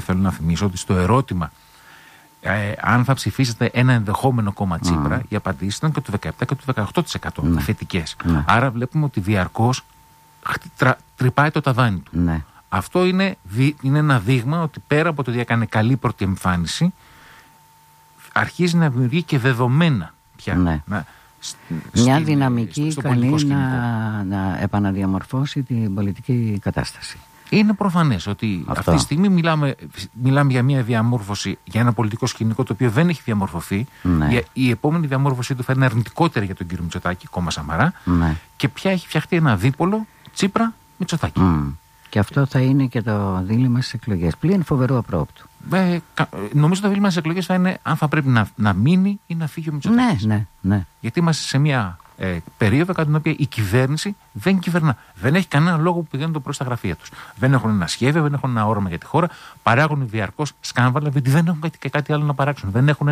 θέλω να θυμίσω ότι στο ερώτημα αν θα ψηφίσετε ένα ενδεχόμενο κόμμα Τσίπρα, οι απαντήσεις ήταν και το 17% και το 18% θετικές. Άρα βλέπουμε ότι διαρκώς τρυπάει το ταβάνι του. Αυτό είναι ένα δείγμα ότι πέρα από το ότι έκανε καλή πρώτη εμφάνιση, αρχίζει να δημιουργεί και δεδομένα πια. Μια δυναμική ικανή να επαναδιαμορφώσει την πολιτική κατάσταση. Είναι προφανές ότι αυτή τη στιγμή μιλάμε για μια διαμόρφωση, για ένα πολιτικό σκηνικό το οποίο δεν έχει διαμορφωθεί. Η επόμενη διαμόρφωσή του θα είναι αρνητικότερη για τον κύριο Μητσοτάκη, κόμμα Σαμαρά. Και πια έχει φτιαχτεί ένα δίπολο Τσίπρα-Μητσοτάκη. Και αυτό θα είναι και το δίλημμα στις εκλογές. Πλην φοβερό απρόοπτου. Νομίζω το δίλημμα στις εκλογές θα είναι αν θα πρέπει να μείνει ή να φύγει ο Μητσοτάκης. Ναι. Γιατί είμαστε σε μια περίοδο κατά την οποία η κυβέρνηση δεν κυβερνά. Δεν έχει κανένα λόγο που πηγαίνουν προς τα γραφεία τους. Δεν έχουν ένα σχέδιο, δεν έχουν ένα όραμα για τη χώρα. Παράγουν διαρκώς σκάνδαλα, γιατί δεν έχουν και κάτι άλλο να παράξουν. Δεν έχουν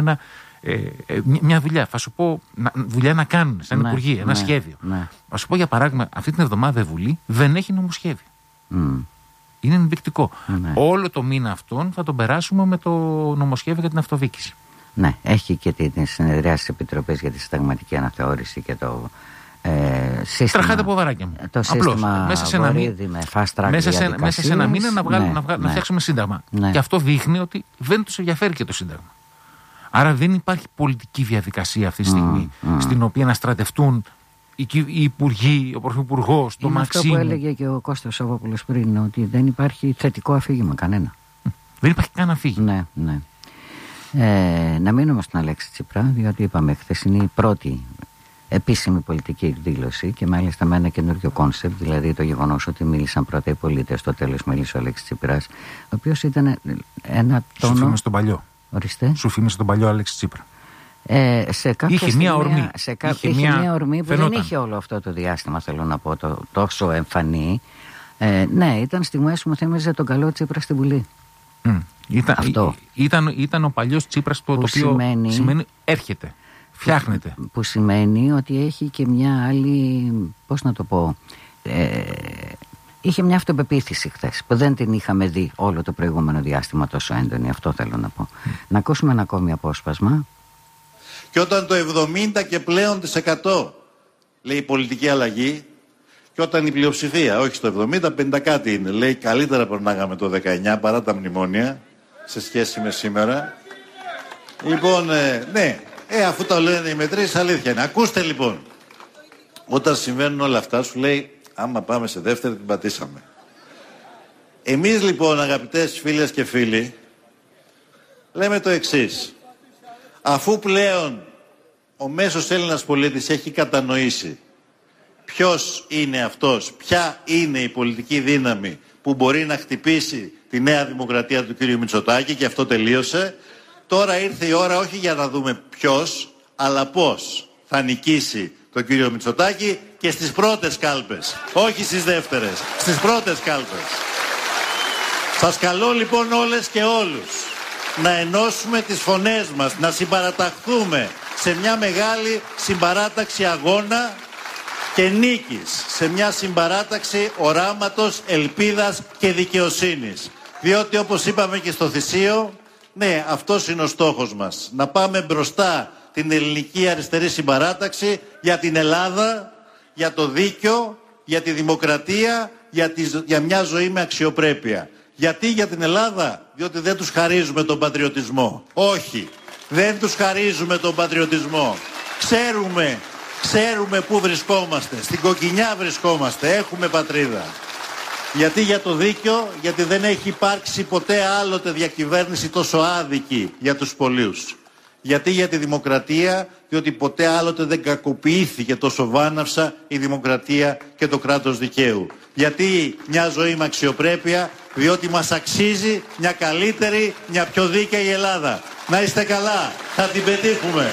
μια δουλειά. Θα σου πω, δουλειά να κάνουν σαν υπουργεία, ένα σχέδιο. Θα σου πω για παράδειγμα, αυτή την εβδομάδα η Βουλή δεν έχει νομοσχέδιο. Είναι ενδεικτικό. Όλο το μήνα αυτόν θα τον περάσουμε με το νομοσχέδιο για την αυτοδίκηση. Ναι, έχει και την συνεδρία στις επιτροπές για τη συνταγματική αναθεώρηση και το σύστημα. Τραχάτε ποδαράκια μου. Το σύστημα Βορύδη με fast track διαδικασίες. Μέσα σε ένα μήνα να φτιάξουμε σύνταγμα. Και αυτό δείχνει ότι δεν τους ενδιαφέρει και το σύνταγμα. Άρα δεν υπάρχει πολιτική διαδικασία αυτή τη στιγμή στην οποία να στρατευτούν οι υπουργοί, ο πρωθυπουργός, το Μαξίμου. Αυτό που έλεγε και ο Κώστας Σαββόπουλος πριν, ότι δεν υπάρχει θετικό αφήγημα κανένα. Δεν υπάρχει κανένα αφήγημα. Ναι. Να μείνουμε στην Αλέξη Τσίπρα, διότι είπαμε χθεσινή η πρώτη επίσημη πολιτική δήλωση και μάλιστα με ένα καινούριο κόνσεπτ, δηλαδή το γεγονός ότι μίλησαν πρώτα οι πολίτες, στο τέλος μίλησε ο Αλέξης Τσίπρας, ο οποίος ήταν ένα τόνο. Σου φήμισε τον παλιό. Ορίστε. Σου φήμισε τον παλιό Αλέξη Τσίπρα. Σε κάποια είχε μια ορμή. Είχε μια ορμή που φαινόταν. Δεν είχε όλο αυτό το διάστημα, θέλω να πω, τόσο εμφανή. Ναι, ήταν στιγμές που μου θύμιζε τον καλό Τσίπρα στη Βουλή. Ήταν ο παλιός Τσίπρας, το οποίο σημαίνει έρχεται, φτιάχνεται. Που σημαίνει ότι έχει και μια άλλη, πώς να το πω, είχε μια αυτοπεποίθηση χθες που δεν την είχαμε δει όλο το προηγούμενο διάστημα τόσο έντονη. Αυτό θέλω να πω. Να ακούσουμε ένα ακόμη απόσπασμα. Και όταν το 70 και πλέον %, λέει, πολιτική αλλαγή, και όταν η πλειοψηφία, όχι στο 70, 50 κάτι είναι, λέει, καλύτερα περνάγαμε το 19 παρά τα μνημόνια σε σχέση με σήμερα. Λοιπόν, ναι, αφού τα λένε οι μετρήσεις, αλήθεια είναι. Ακούστε λοιπόν, όταν συμβαίνουν όλα αυτά, σου λέει, άμα πάμε σε δεύτερη την πατήσαμε. Εμείς λοιπόν, αγαπητές φίλες και φίλοι, λέμε το εξής. Αφού πλέον ο μέσος Έλληνας πολίτης έχει κατανοήσει ποιος είναι αυτός, ποια είναι η πολιτική δύναμη που μπορεί να χτυπήσει τη νέα δημοκρατία του κύριου Μητσοτάκη, και αυτό τελείωσε, τώρα ήρθε η ώρα όχι για να δούμε ποιος, αλλά πώς θα νικήσει τον κύριο Μητσοτάκη και στις πρώτες κάλπες, όχι στις δεύτερες, στις πρώτες κάλπες. Σας καλώ λοιπόν όλες και όλους να ενώσουμε τις φωνές μας, να συμπαραταχθούμε σε μια μεγάλη συμπαράταξη αγώνα και νίκης, σε μια συμπαράταξη οράματος, ελπίδας και δικαιοσύνης. Διότι όπως είπαμε και στο Θησίο, ναι, αυτός είναι ο στόχος μας. Να πάμε μπροστά την ελληνική αριστερή συμπαράταξη για την Ελλάδα, για το δίκαιο, για τη δημοκρατία, για μια ζωή με αξιοπρέπεια. Γιατί για την Ελλάδα? Διότι δεν τους χαρίζουμε τον πατριωτισμό. Όχι, δεν τους χαρίζουμε τον πατριωτισμό. Ξέρουμε πού βρισκόμαστε. Στην κοκκινιά βρισκόμαστε. Έχουμε πατρίδα. Γιατί για το δίκαιο? Γιατί δεν έχει υπάρξει ποτέ άλλοτε διακυβέρνηση τόσο άδικη για τους πολίους. Γιατί για τη δημοκρατία? Διότι ποτέ άλλοτε δεν κακοποιήθηκε τόσο βάναυσα η δημοκρατία και το κράτος δικαίου. Γιατί μια ζωή με αξιοπρέπεια? Διότι μας αξίζει μια καλύτερη, μια πιο δίκαιη Ελλάδα. Να είστε καλά. Θα την πετύχουμε.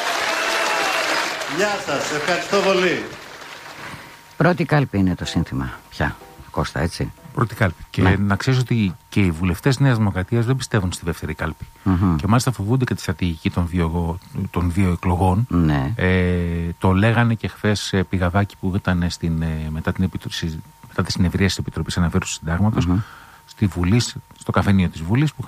Γεια σας. Ευχαριστώ πολύ. Πρώτη κάλπη είναι το σύνθημα πια, Κώστα, έτσι. Πρώτη κάλπη. Και να ξέρεις ότι και οι βουλευτές Νέας Δημοκρατίας δεν πιστεύουν στη δεύτερη κάλπη. Και μάλιστα φοβούνται και τη στρατηγική των δύο εκλογών. Το λέγανε και χθες Πηγαδάκη που ήταν μετά τη συνεδρία της Επιτροπής Αναβέρωσης του Συντάγματος στη Βουλή, στο καφενείο της Βουλής, που